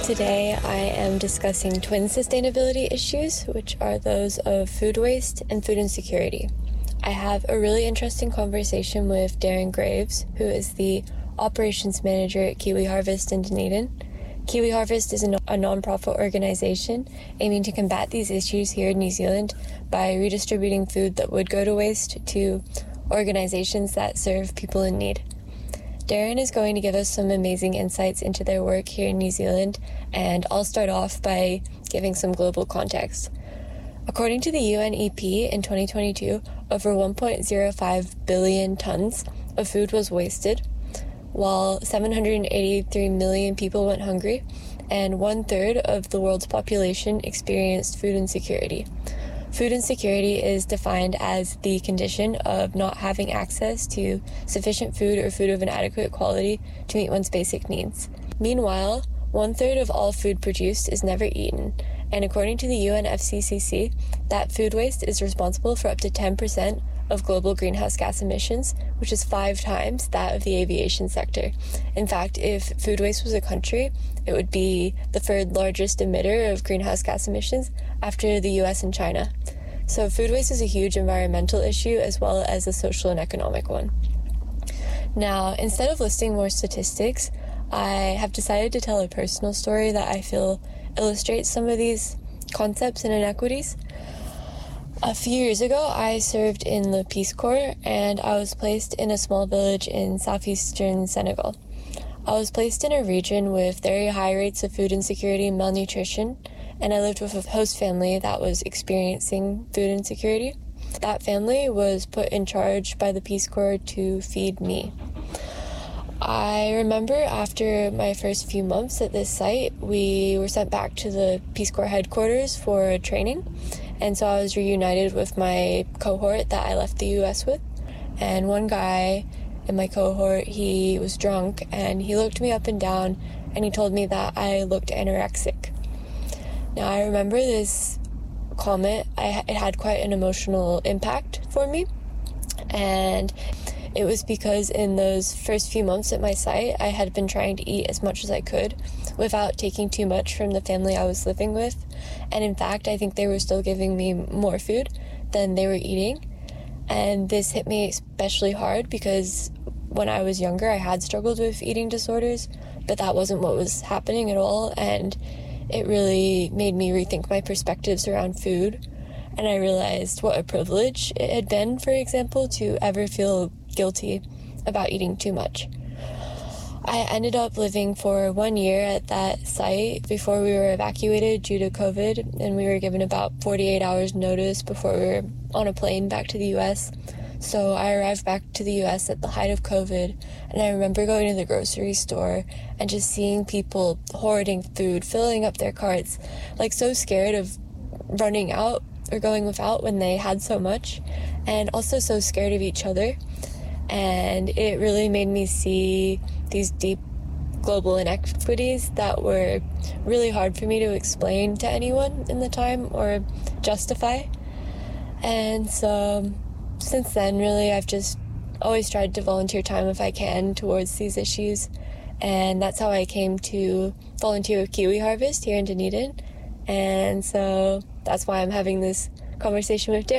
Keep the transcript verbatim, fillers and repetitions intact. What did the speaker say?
Today I am discussing twin sustainability issues, which are those of food waste and food insecurity. I have a really interesting conversation with Darren Graves, who is the operations manager at Kiwi Harvest in Dunedin. Kiwi Harvest is a, non- a non-profit organization aiming to combat these issues here in New Zealand by redistributing food that would go to waste to organizations that serve people in need. Darren is going to give us some amazing insights into their work here in New Zealand, and I'll start off by giving some global context. According to the U N E P, in twenty twenty-two, over one point zero five billion tons of food was wasted, while seven hundred eighty-three million people went hungry, and one-third of the world's population experienced food insecurity. Food insecurity is defined as the condition of not having access to sufficient food or food of an adequate quality to meet one's basic needs. Meanwhile, one-third of all food produced is never eaten, and according to the U N F C C C, that food waste is responsible for up to ten percent of global greenhouse gas emissions, which is five times that of the aviation sector. In fact, if food waste was a country, it would be the third largest emitter of greenhouse gas emissions after the U S and China. So food waste is a huge environmental issue as well as a social and economic one. Now, instead of listing more statistics, I have decided to tell a personal story that I feel illustrates some of these concepts and inequities. A few years ago, I served in the Peace Corps, and I was placed in a small village in southeastern Senegal. I was placed in a region with very high rates of food insecurity and malnutrition, and I lived with a host family that was experiencing food insecurity. That family was put in charge by the Peace Corps to feed me. I remember after my first few months at this site, we were sent back to the Peace Corps headquarters for training. And so I was reunited with my cohort that I left the U S with. And one guy in my cohort, he was drunk, and he looked me up and down, and he told me that I looked anorexic. Now, I remember this comment. I, it had quite an emotional impact for me. And it was because in those first few months at my site, I had been trying to eat as much as I could without taking too much from the family I was living with. And in fact, I think they were still giving me more food than they were eating. And this hit me especially hard because when I was younger, I had struggled with eating disorders, but that wasn't what was happening at all. And it really made me rethink my perspectives around food. And I realized what a privilege it had been, for example, to ever feel guilty about eating too much. I ended up living for one year at that site before we were evacuated due to COVID, and we were given about forty-eight hours notice before we were on a plane back to the U S. So I arrived back to the U S at the height of COVID, and I remember going to the grocery store and just seeing people hoarding food, filling up their carts, like so scared of running out or going without when they had so much, and also so scared of each other. And it really made me see these deep global inequities that were really hard for me to explain to anyone in the time or justify. And so since then, really, I've just always tried to volunteer time if I can towards these issues. And that's how I came to volunteer with Kiwi Harvest here in Dunedin. And so that's why I'm having this conversation with Darren.